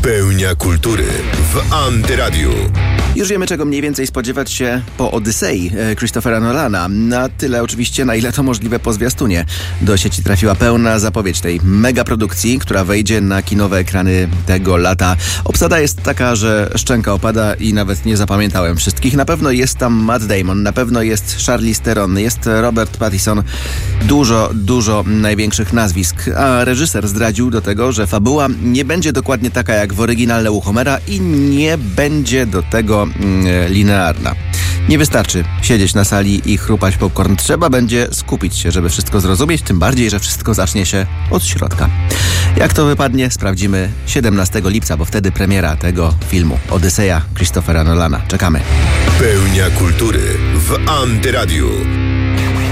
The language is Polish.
Pełnia kultury w Antyradiu. Już wiemy, czego mniej więcej spodziewać się po Odysei Christophera Nolana. Na tyle oczywiście, na ile to możliwe po zwiastunie. Do sieci trafiła pełna zapowiedź tej megaprodukcji, która wejdzie na kinowe ekrany tego lata. Obsada jest taka, że szczęka opada i nawet nie zapamiętałem wszystkich. Na pewno jest tam Matt Damon, na pewno jest Charlize Theron, jest Robert Pattinson. Dużo największych nazwisk. A reżyser zdradził do tego, że fabuła nie będzie dokładnie taka jak w oryginale u Homera i nie będzie do tego linearna. Nie wystarczy siedzieć na sali i chrupać popcorn. Trzeba będzie skupić się, żeby wszystko zrozumieć, tym bardziej, że wszystko zacznie się od środka. Jak to wypadnie, sprawdzimy 17 lipca, bo wtedy premiera tego filmu Odyseja Christophera Nolana. Czekamy. Pełnia kultury w Antyradiu.